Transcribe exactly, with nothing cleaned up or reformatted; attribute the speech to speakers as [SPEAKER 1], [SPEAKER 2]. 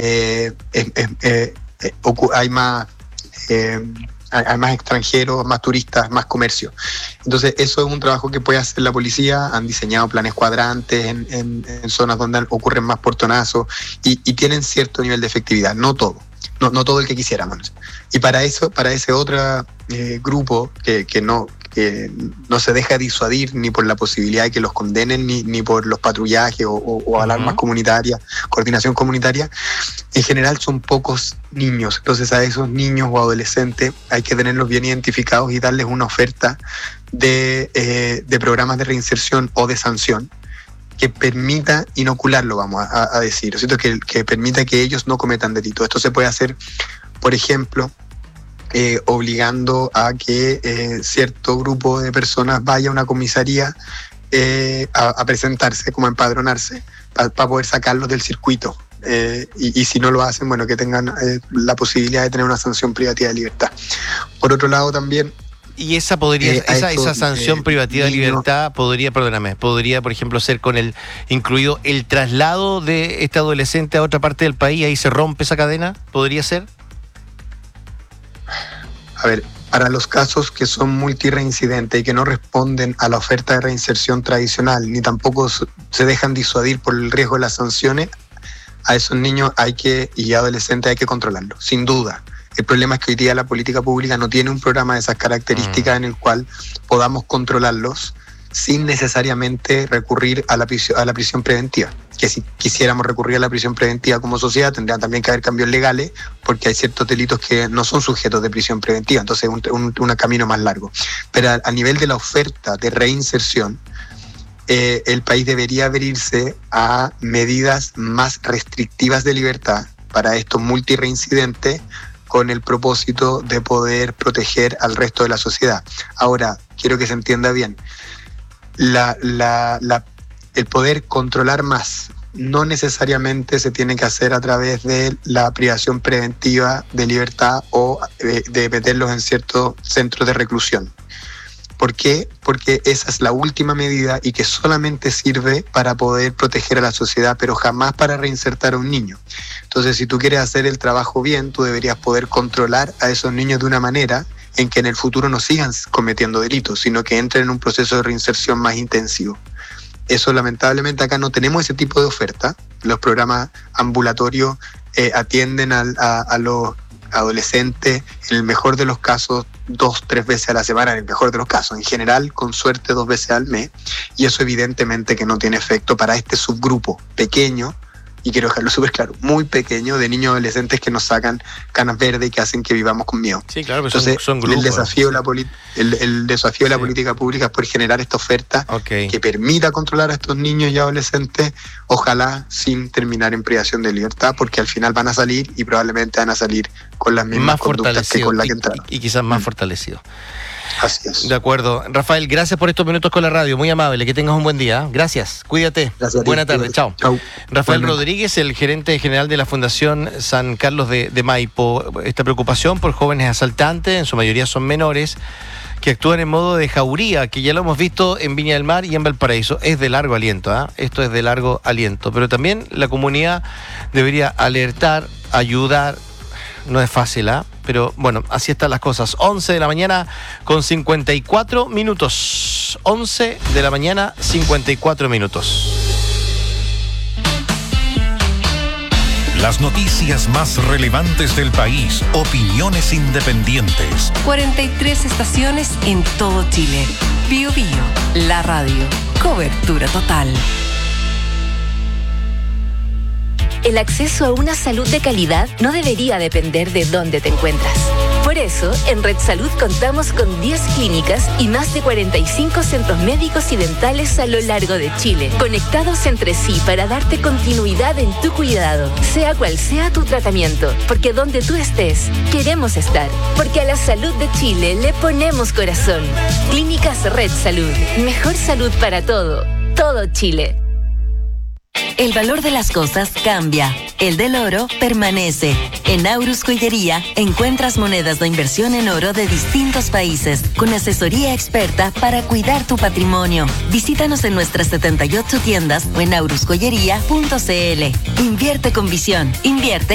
[SPEAKER 1] eh, eh, eh, eh, eh, hay más... Eh, hay más extranjeros, más turistas, más comercio. Entonces eso es un trabajo que puede hacer la policía. Han diseñado planes cuadrantes en, en, en zonas donde ocurren más portonazos y, y tienen cierto nivel de efectividad, no todo, no, no todo el que quisiéramos. Y para eso, para ese otro eh, grupo que, que no que no se deja disuadir ni por la posibilidad de que los condenen, ni, ni por los patrullajes o, o, o alarmas uh-huh. comunitarias, coordinación comunitaria, en general son pocos niños. Entonces a esos niños o adolescentes hay que tenerlos bien identificados y darles una oferta de, eh, de programas de reinserción o de sanción que permita inocularlo, vamos a, a decir, ¿cierto? Que, que permita que ellos no cometan delitos. Esto se puede hacer, por ejemplo, Eh, obligando a que eh, cierto grupo de personas vaya a una comisaría eh, a, a presentarse, como a empadronarse, para pa poder sacarlos del circuito. Eh, y, y si no lo hacen, bueno, que tengan eh, la posibilidad de tener una sanción privativa de libertad. Por otro lado, también...
[SPEAKER 2] Y esa podría, eh, esa, estos, esa sanción eh, privativa de libertad podría, perdóname, podría, por ejemplo, ser con el incluido el traslado de este adolescente a otra parte del país, ahí se rompe esa cadena, ¿podría ser?
[SPEAKER 1] A ver, para los casos que son multireincidentes y que no responden a la oferta de reinserción tradicional, ni tampoco se dejan disuadir por el riesgo de las sanciones, a esos niños hay que y adolescentes hay que controlarlos, sin duda. El problema es que hoy día la política pública no tiene un programa de esas características mm. en el cual podamos controlarlos sin necesariamente recurrir a la prisión, a la prisión preventiva. Que si quisiéramos recurrir a la prisión preventiva como sociedad, tendrían también que haber cambios legales, porque hay ciertos delitos que no son sujetos de prisión preventiva, entonces es un, un, un camino más largo. Pero a, a nivel de la oferta de reinserción, eh, el país debería abrirse a medidas más restrictivas de libertad para estos multireincidentes, con el propósito de poder proteger al resto de la sociedad. Ahora, quiero que se entienda bien, La, la, la, el poder controlar más no necesariamente se tiene que hacer a través de la privación preventiva de libertad o de, de meterlos en ciertos centros de reclusión. ¿Por qué? Porque esa es la última medida y que solamente sirve para poder proteger a la sociedad, pero jamás para reinsertar a un niño. Entonces, si tú quieres hacer el trabajo bien, tú deberías poder controlar a esos niños de una manera en que en el futuro no sigan cometiendo delitos, sino que entren en un proceso de reinserción más intensivo. Eso, lamentablemente, acá no tenemos ese tipo de oferta. Los programas ambulatorios eh, atienden a, a, a los adolescentes, en el mejor de los casos, dos, tres veces a la semana, en el mejor de los casos. En general, con suerte, dos veces al mes. Y eso evidentemente que no tiene efecto para este subgrupo pequeño, y quiero dejarlo súper claro, muy pequeño, de niños adolescentes que nos sacan canas verdes y que hacen que vivamos con miedo.
[SPEAKER 2] Sí, claro,
[SPEAKER 1] entonces
[SPEAKER 2] son, son grupos,
[SPEAKER 1] el desafío,
[SPEAKER 2] sí.
[SPEAKER 1] de la poli- el, el desafío sí. de la política pública es poder generar esta oferta okay. que permita controlar a estos niños y adolescentes, ojalá sin terminar en privación de libertad, porque al final van a salir y probablemente van a salir con las mismas
[SPEAKER 2] más
[SPEAKER 1] conductas que con las que entraron.
[SPEAKER 2] Y, y quizás más mm. fortalecidos.
[SPEAKER 1] Así es.
[SPEAKER 2] De acuerdo. Rafael, gracias por estos minutos con la radio. Muy amable. Que tengas un buen día. Gracias. Cuídate.
[SPEAKER 1] Gracias.
[SPEAKER 2] Buena tarde. Chao.
[SPEAKER 1] Chao.
[SPEAKER 2] Rafael bueno. Rodríguez, el gerente general de la Fundación San Carlos de, de Maipo. Esta preocupación por jóvenes asaltantes, en su mayoría son menores, que actúan en modo de jauría, que ya lo hemos visto en Viña del Mar y en Valparaíso. Es de largo aliento, ¿eh? Esto es de largo aliento. Pero también la comunidad debería alertar, ayudar. No es fácil, ¿ah? ¿eh? Pero bueno, así están las cosas. once de la mañana con cincuenta y cuatro minutos. once de la mañana, cincuenta y cuatro minutos.
[SPEAKER 3] Las noticias más relevantes del país, opiniones independientes.
[SPEAKER 4] cuarenta y tres estaciones en todo Chile. Bio Bio, la radio. Cobertura total.
[SPEAKER 5] El acceso a una salud de calidad no debería depender de dónde te encuentras. Por eso, en Red Salud contamos con diez clínicas y más de cuarenta y cinco centros médicos y dentales a lo largo de Chile, conectados entre sí para darte continuidad en tu cuidado, sea cual sea tu tratamiento, porque donde tú estés, queremos estar, porque a la salud de Chile le ponemos corazón. Clínicas Red Salud, mejor salud para todo, todo Chile.
[SPEAKER 6] El valor de las cosas cambia. El del oro permanece. En Aurus Joyería encuentras monedas de inversión en oro de distintos países, con asesoría experta para cuidar tu patrimonio. Visítanos en nuestras setenta y ocho tiendas o en aurus joyería punto c l. Invierte con visión. Invierte